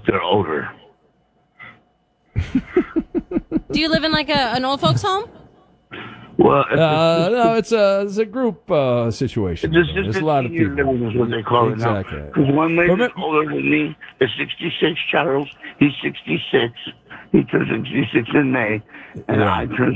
but they're older. Do you live in like an old folks home? Well, no, it's a group situation. There's a lot of people. Living is what they call Exactly. it now. Because one lady's older than me is 66, Charles. He's 66. He turned 66 in May, and I turned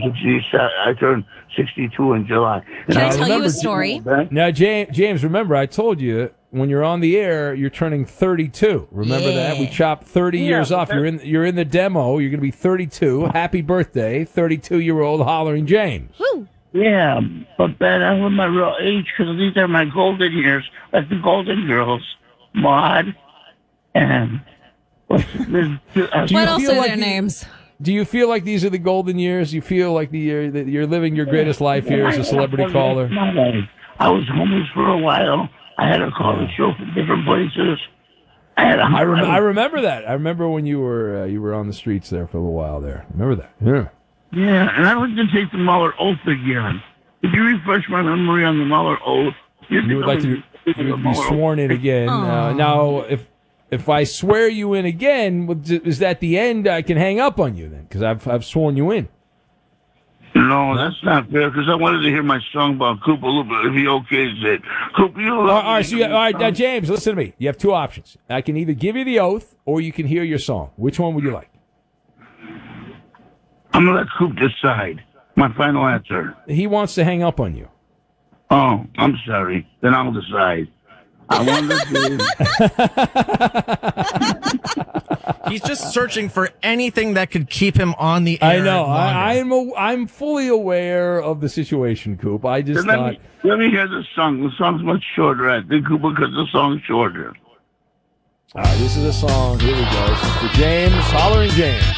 62 in July. Can I tell you a story? Now, James, remember, I told you when you're on the air, you're turning 32. Remember that? We chopped 30 years off. You're in the demo. You're going to be 32. Happy birthday, 32-year-old Hollering James. Woo. Yeah, but Ben, I want my real age because these are my golden years, like the Golden Girls, Maud, and What else are their names? Do you feel like these are the golden years? You feel like that you're living your greatest life here as a celebrity caller? I was homeless for a while. I had to call the show from different places. I remember that. I remember when you were on the streets there for a little while there. Remember that? Yeah. Yeah, and I'd like to take the Mueller oath again. If you refresh my memory on the Mueller oath, you would like to be sworn in again. Now, if I swear you in again, is that the end? I can hang up on you then because I've sworn you in. No, that's not fair because I wanted to hear my song about Coop a little bit. If he okays it, Coop, you love all right. Now, James, listen to me. You have two options. I can either give you the oath or you can hear your song. Which one would you like? I'm gonna let Coop decide. My final answer. He wants to hang up on you. Oh, I'm sorry. Then I'll decide. I want to. He's just searching for anything that could keep him on the air. I know. I'm fully aware of the situation, Coop. I just thought. Let me hear the song. The song's much shorter. I think Coop because the song's shorter. All right, this is a song. Here we go. This is for James, Hollering James.